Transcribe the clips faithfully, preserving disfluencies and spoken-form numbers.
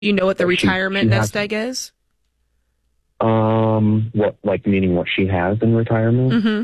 You know what the She- retirement she nest has- egg is? Um, what, like, meaning what she has in retirement? Mm-hmm.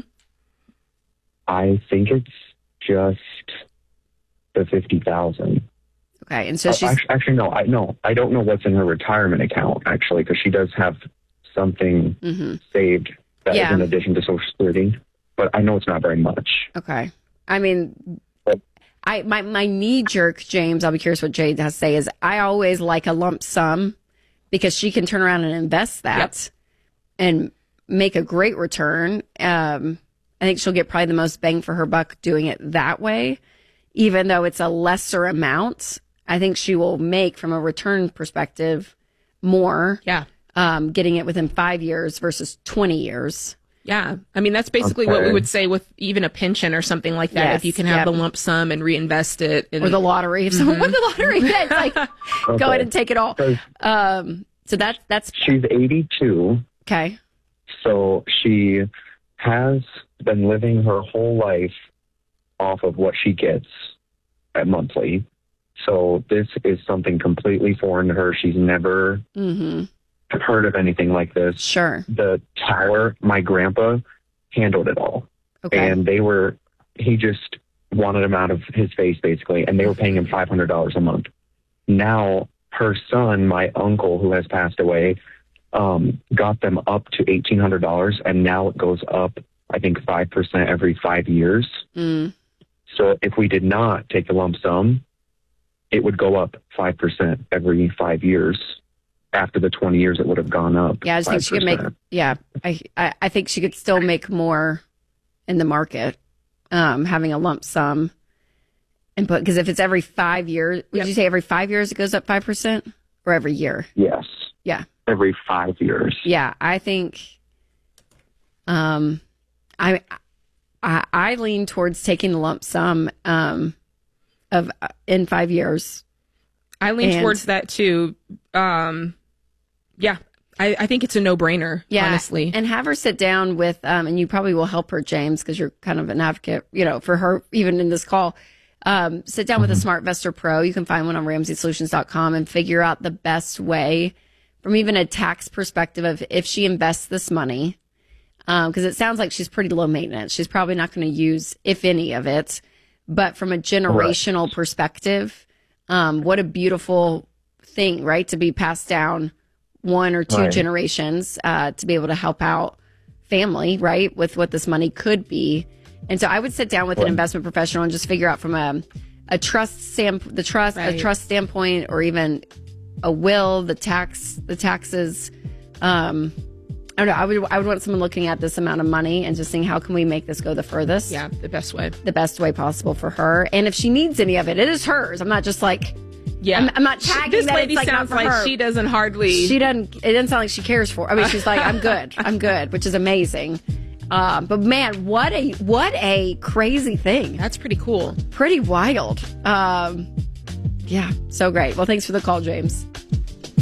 I think it's just the fifty thousand. Okay, and so Uh, she's actually, actually, no, I no, I don't know what's in her retirement account actually, because she does have something hmm saved that is Yeah. in addition to Social Security, but I know it's not very much. okay. I mean, I my my knee jerk, James. I'll be curious what Jade has to say. Is I always like a lump sum because she can turn around and invest that and make a great return. Um, I think she'll get probably the most bang for her buck doing it that way, even though it's a lesser amount. I think she will make, from a return perspective, more. Yeah. Um, getting it within five years versus twenty years. Yeah. I mean, that's basically what we Okay. would say with even a pension or something like that. Yes, If you can have yep. the lump sum and reinvest it. And, Or the lottery. If someone won the lottery, yeah, it's like, go Okay. ahead and take it all. 'Cause Um, so that's, that's she's eighty-two, okay. so she has been living her whole life off of what she gets at monthly. So this is something completely foreign to her. She's never Mm-hmm. heard of anything like this. Sure. The tower, my grandpa handled it all. Okay. And they were, he just wanted him out of his face, basically, and they were paying him five hundred dollars a month. Now, her son, my uncle, who has passed away, um, got them up to eighteen hundred dollars, and now it goes up, I think, five percent every five years. Mm. So if we did not take the lump sum, it would go up five percent every five years. After the twenty years, it would have gone up. Yeah, I just think she could make, five percent. yeah, I, I, I think she could still make more in the market, um, having a lump sum. And put, because if it's every five years, would Yep. you say every five years it goes up five percent or every year? Yes. Yeah. Every five years. Yeah, I think, um, I, I, I lean towards taking the lump sum, um, of uh, in five years. I lean And- towards that too. Um, yeah, I, I think it's a no-brainer, Yeah, honestly. and have her sit down with, um, and you probably will help her, James, because you're kind of an advocate, you know, for her even in this call. Um, sit down with a Smart Vestor Pro. You can find one on Ramsey Solutions dot com and figure out the best way, from even a tax perspective, of if she invests this money, because it sounds like she's pretty low maintenance. She's probably not going to use, if any, of it. But from a generational perspective, um, what a beautiful thing, right? To be passed down one or two Right. generations, uh, to be able to help out family, right? With what this money could be. And so I would sit down with an Right. investment professional and just figure out from a, a trust stamp, the trust, a Right. trust standpoint, or even a will, the tax, the taxes. Um, I don't know. I would, I would want someone looking at this amount of money and just saying, how can we make this go the furthest? Yeah, the best way. The best way possible for her. And if she needs any of it, it is hers. I'm not just like, Yeah. I'm, I'm not tagging This that lady it's like sounds not for like her. she doesn't hardly. She doesn't, it doesn't sound like she cares for, I mean, she's like, I'm good. I'm good, which is amazing. Um, but man, what a, what a crazy thing. That's pretty cool. Pretty wild. Um, yeah, so great. Well, thanks for the call, James.